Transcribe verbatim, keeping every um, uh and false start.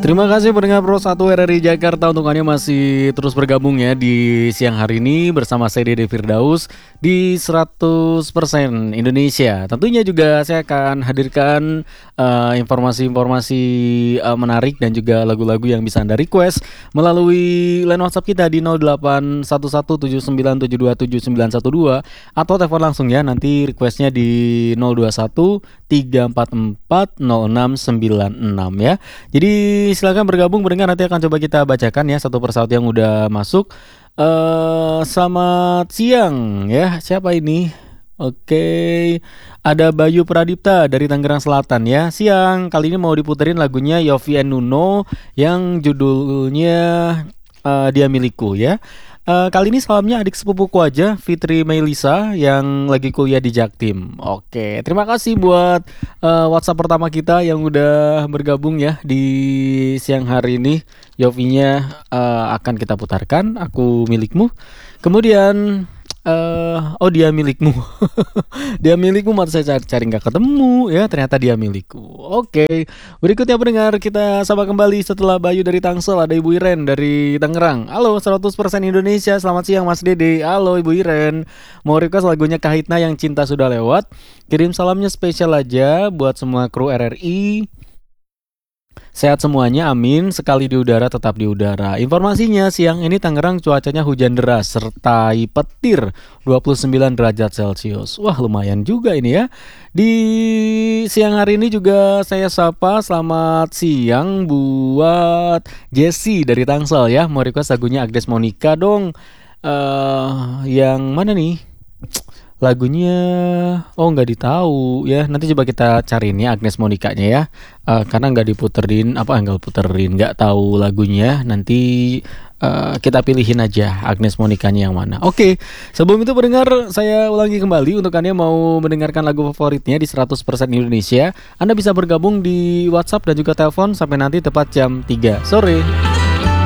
Terima kasih pendengar Pro satu R R I Jakarta untuk Anda masih terus bergabung ya di siang hari ini bersama saya Dede Firdaus di seratus persen Indonesia. Tentunya juga saya akan hadirkan uh, informasi-informasi uh, menarik dan juga lagu-lagu yang bisa Anda request melalui line WhatsApp kita di nol delapan satu satu tujuh sembilan tujuh dua tujuh sembilan satu dua atau telepon langsung ya, nanti requestnya di nol dua satu tiga empat empat nol enam sembilan enam ya. Jadi silakan bergabung mendengar, nanti akan coba kita bacakan ya satu persatu yang udah masuk. Uh, selamat siang ya, siapa ini? Oke, ada Bayu Pradipta dari Tangerang Selatan ya. Siang, kali ini mau diputerin lagunya Yovie and Nuno yang judulnya uh, Dia Milikku ya. Uh, kali ini salamnya adik sepupuku aja, Fitri Melisa yang lagi kuliah di Jaktim. Oke, terima kasih buat uh, WhatsApp pertama kita yang udah bergabung ya di siang hari ini. Yovinya uh, akan kita putarkan, Aku Milikmu. Kemudian Uh, oh dia milikmu. Dia milikmu, mata saya cari-cari gak ketemu ya, ternyata dia milikku. Oke, berikutnya pendengar, kita sapa kembali setelah Bayu dari Tangsel. Ada Ibu Iren dari Tangerang. Halo seratus persen Indonesia, selamat siang Mas Dede. Halo Ibu Iren, mau request lagunya Kahitna yang Cinta Sudah Lewat. Kirim salamnya spesial aja buat semua kru R R I. Sehat semuanya, amin. Sekali di udara tetap di udara. Informasinya, siang ini Tangerang cuacanya hujan deras sertai petir dua puluh sembilan derajat Celcius. Wah, lumayan juga ini ya. Di siang hari ini juga saya sapa selamat siang buat Jessie dari Tangsel ya. Mau request lagunya Agnes Monica dong. Uh, yang mana nih? Lagunya oh nggak ditahu ya, nanti coba kita cariin ya Agnes Monica-nya ya, uh, karena nggak diputerin apa nggak puterin nggak tahu lagunya, nanti uh, kita pilihin aja Agnes Monica-nya yang mana. Oke, sebelum itu pendengar, saya ulangi kembali untuk Anda yang mau mendengarkan lagu favoritnya di seratus persen Indonesia, Anda bisa bergabung di WhatsApp dan juga telepon sampai nanti tepat jam tiga sore.